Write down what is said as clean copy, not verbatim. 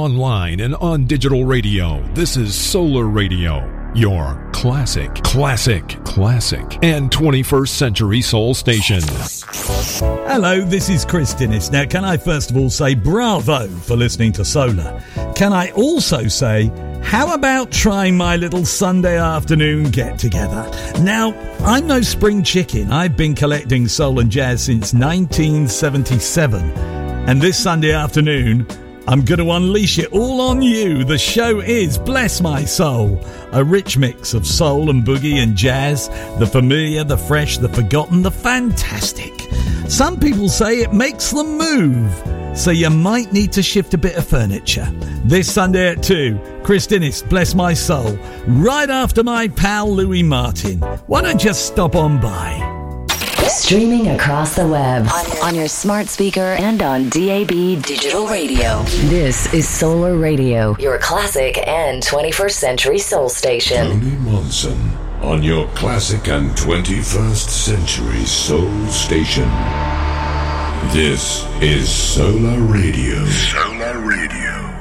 online and on digital radio. This is Solar Radio, your classic, and 21st century soul station. Hello, this is Chris Dinnis. Now, can I first of all say bravo for listening to Solar? Can I also say, how about trying my little Sunday afternoon get-together? Now, I'm no spring chicken. I've been collecting soul and jazz since 1977. And this Sunday afternoon, I'm going to unleash it all on you. The show is Bless My Soul, a rich mix of soul and boogie and jazz, the familiar, the fresh, the forgotten, the fantastic. Some people say it makes them move, so you might need to shift a bit of furniture. This Sunday at 2, Chris Dinnis, Bless My Soul, right after my pal Louis Martin. Why don't you stop on by? Streaming across the web, on your smart speaker and on DAB Digital Radio. This is Solar Radio, your classic and 21st century soul station. Tony Monson on your classic and 21st century soul station. This is Solar Radio. Solar Radio.